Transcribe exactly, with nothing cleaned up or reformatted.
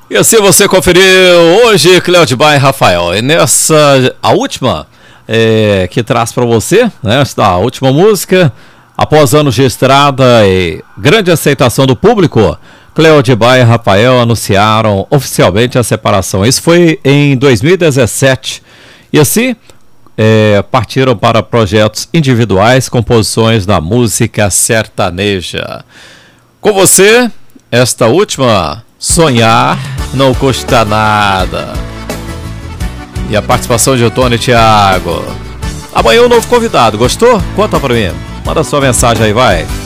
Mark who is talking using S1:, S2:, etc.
S1: E assim você conferiu hoje Cleodibá e Rafael. E nessa, a última é, que traz para você, né, esta última música, após anos de estrada e grande aceitação do público, Cleodibá e Rafael anunciaram oficialmente a separação. Isso foi em dois mil e dezessete. E assim, é, partiram para projetos individuais, composições da música sertaneja. Com você, esta última, Sonhar Não Custa Nada. E a participação de Otônio e Thiago. Amanhã um novo convidado. Gostou? Conta pra mim. Manda sua mensagem aí, vai.